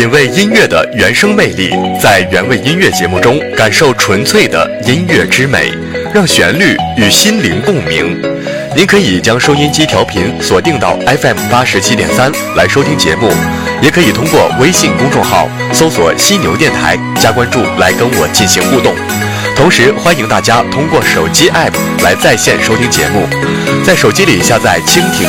品味音乐的原声魅力，在原味音乐节目中感受纯粹的音乐之美，让旋律与心灵共鸣。您可以将收音机调频锁定到 FM87.3 来收听节目，也可以通过微信公众号搜索犀牛电台加关注来跟我进行互动。同时欢迎大家通过手机 App 来在线收听节目，在手机里下载蜻蜓